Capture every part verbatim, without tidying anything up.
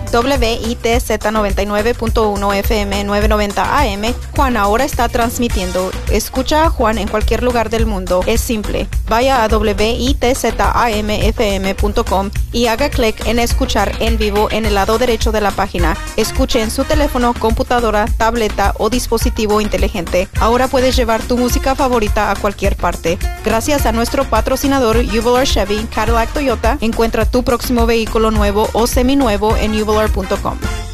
W I T Z noventa y nueve punto uno F M novecientos noventa A M. Juan ahora está transmitiendo. Escucha a Juan en cualquier lugar del mundo. Es simple. Vaya a W I T Z A M F M punto com y haga clic en escuchar en vivo en el lado derecho de la página. Escuche en su teléfono, computadora, tableta o dispositivo inteligente. Ahora puedes llevar tu música favorita a cualquier parte. Gracias a nuestro patrocinador Uvalor Chevy, Cadillac Toyota, encuentra tu próximo vehículo nuevo o seminuevo en uvalor punto com.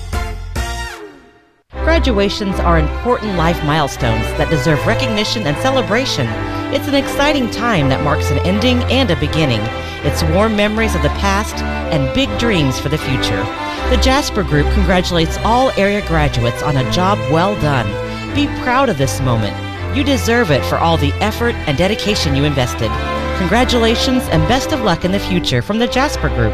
Graduations are important life milestones that deserve recognition and celebration. It's an exciting time that marks an ending and a beginning. It's warm memories of the past and big dreams for the future. The Jasper Group congratulates all area graduates on a job well done. Be proud of this moment. You deserve it for all the effort and dedication you invested. Congratulations and best of luck in the future from the Jasper Group.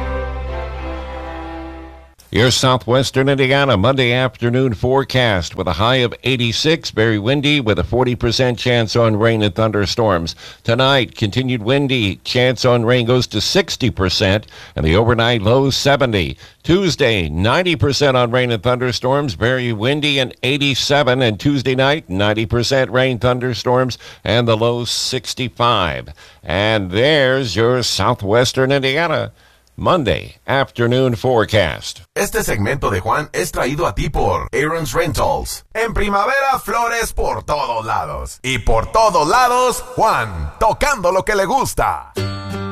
Your southwestern Indiana Monday afternoon forecast with a high of eighty-six, very windy with a forty percent chance on rain and thunderstorms. Tonight, continued windy, chance on rain goes to sixty percent, and the overnight low seventy. Tuesday, ninety percent on rain and thunderstorms, very windy and eighty-seven, and Tuesday night, ninety percent rain, thunderstorms, and the low sixty-five. And there's your southwestern Indiana Monday afternoon forecast. Este segmento de Juan es traído a ti por Aaron's Rentals. En primavera, flores por todos lados. Y por todos lados, Juan, tocando lo que le gusta.